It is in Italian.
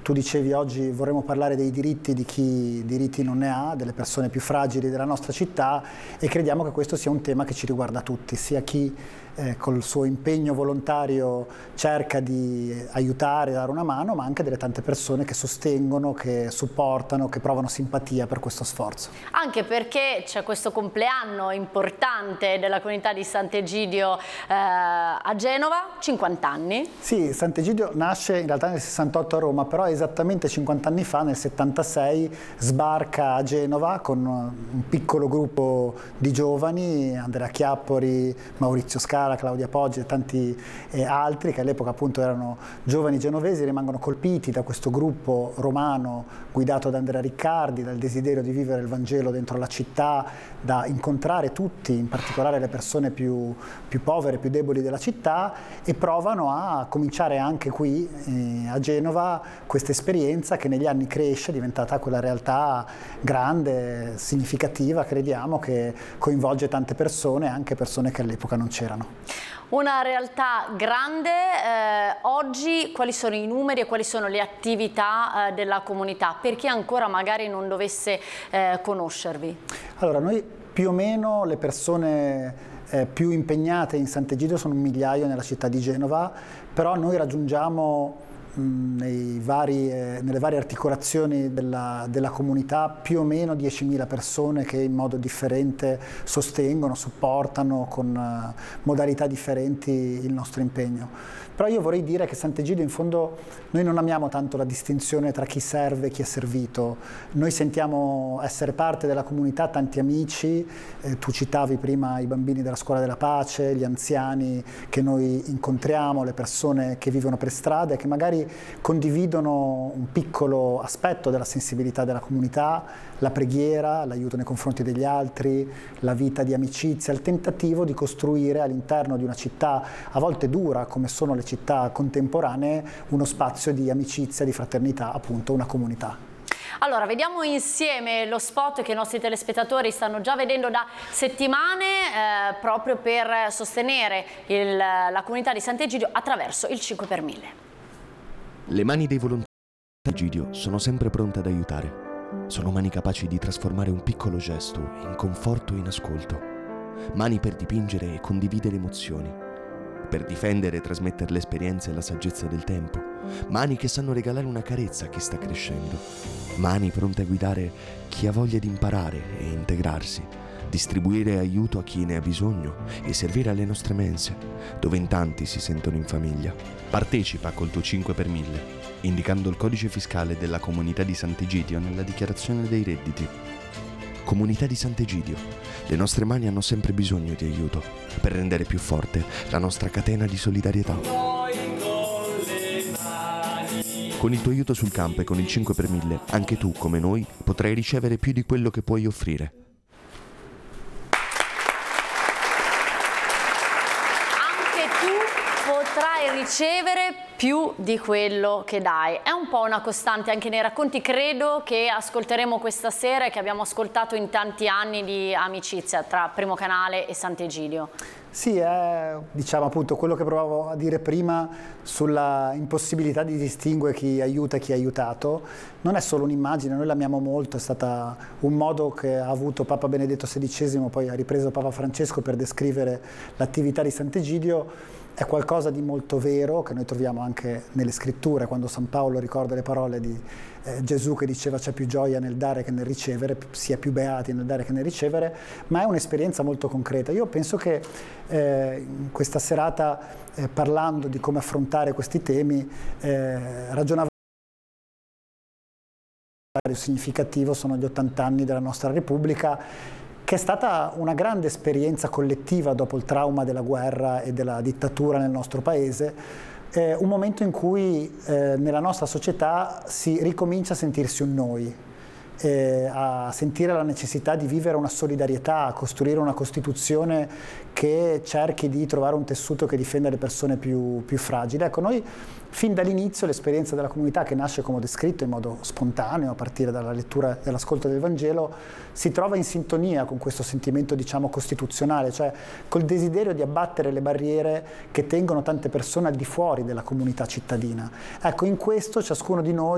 tu dicevi oggi vorremmo parlare dei diritti di chi diritti non ne ha, delle persone più fragili della nostra città, e crediamo che questo sia un tema che ci riguarda tutti, sia chi col suo impegno volontario cerca di aiutare, dare una mano, ma anche delle tante persone che sostengono, che supportano, che provano simpatia per questo sforzo. Anche perché c'è questo compleanno importante della comunità di Sant'Egidio a Genova, 50 anni. Sì, Sant'Egidio nasce in realtà nel 68 a Roma, però esattamente 50 anni fa, nel 76, sbarca a Genova con un piccolo gruppo di giovani, Andrea Chiappori, Maurizio Scala, Claudia Poggi e tanti altri che all'epoca appunto erano giovani genovesi, rimangono colpiti da questo gruppo romano guidato da Andrea Riccardi, dal desiderio di vivere il Vangelo dentro la città, da incontrare tutti, in particolare le persone più povere, più deboli della città, e provano a cominciare anche qui a Genova questa esperienza che negli anni cresce, è diventata quella realtà grande, significativa, crediamo, che coinvolge tante persone, anche persone che all'epoca non c'erano. Una realtà grande. Oggi quali sono i numeri e quali sono le attività della comunità, per chi ancora magari non dovesse conoscervi? Allora, noi più o meno le persone più impegnate in Sant'Egidio sono 1 migliaio nella città di Genova, però noi raggiungiamo nelle varie articolazioni della comunità più o meno 10.000 persone che in modo differente sostengono, supportano con modalità differenti il nostro impegno. Però io vorrei dire che Sant'Egidio in fondo noi non amiamo tanto la distinzione tra chi serve e chi è servito, noi sentiamo essere parte della comunità tanti amici, tu citavi prima i bambini della Scuola della Pace, gli anziani che noi incontriamo, le persone che vivono per strada e che magari condividono un piccolo aspetto della sensibilità della comunità, la preghiera, l'aiuto nei confronti degli altri, la vita di amicizia, il tentativo di costruire all'interno di una città a volte dura come sono le città contemporanee uno spazio di amicizia, di fraternità, appunto una comunità. Allora, vediamo insieme lo spot che i nostri telespettatori stanno già vedendo da settimane proprio per sostenere la comunità di Sant'Egidio attraverso il 5 per 1000. Le mani dei volontari di Sant'Egidio sono sempre pronte ad aiutare. Sono mani capaci di trasformare un piccolo gesto in conforto e in ascolto. Mani per dipingere e condividere emozioni. Per difendere e trasmettere l'esperienza e la saggezza del tempo. Mani che sanno regalare una carezza a chi sta crescendo. Mani pronte a guidare chi ha voglia di imparare e integrarsi. Distribuire aiuto a chi ne ha bisogno e servire alle nostre mense, dove in tanti si sentono in famiglia. Partecipa col tuo 5 per 1000, indicando il codice fiscale della comunità di Sant'Egidio nella dichiarazione dei redditi. Comunità di Sant'Egidio, le nostre mani hanno sempre bisogno di aiuto per rendere più forte la nostra catena di solidarietà. Con il tuo aiuto sul campo e con il 5 per 1000, anche tu, come noi, potrai ricevere più di quello che puoi offrire. Potrai ricevere più di quello che dai. È un po' una costante anche nei racconti, credo, che ascolteremo questa sera e che abbiamo ascoltato in tanti anni di amicizia tra Primo Canale e Sant'Egidio. Sì, è diciamo appunto quello che provavo a dire prima sulla impossibilità di distinguere chi aiuta e chi è aiutato. Non è solo un'immagine, noi l'amiamo molto, è stata un modo che ha avuto Papa Benedetto XVI, poi ha ripreso Papa Francesco per descrivere l'attività di Sant'Egidio. È qualcosa di molto vero che noi troviamo anche nelle scritture, quando San Paolo ricorda le parole di Gesù che diceva c'è più gioia nel dare che nel ricevere, sia più beati nel dare che nel ricevere, ma è un'esperienza molto concreta. Io penso che in questa serata, parlando di come affrontare questi temi, ragionavo significativo, sono gli 80 anni della nostra Repubblica, che è stata una grande esperienza collettiva dopo il trauma della guerra e della dittatura nel nostro paese, un momento in cui nella nostra società si ricomincia a sentirsi un noi, a sentire la necessità di vivere una solidarietà, a costruire una Costituzione che cerchi di trovare un tessuto che difenda le persone più fragili. Ecco, noi fin dall'inizio l'esperienza della comunità, che nasce, come ho descritto, in modo spontaneo a partire dalla lettura e dall'ascolto del Vangelo, si trova in sintonia con questo sentimento, diciamo, costituzionale, cioè col desiderio di abbattere le barriere che tengono tante persone al di fuori della comunità cittadina. Ecco, in questo ciascuno di noi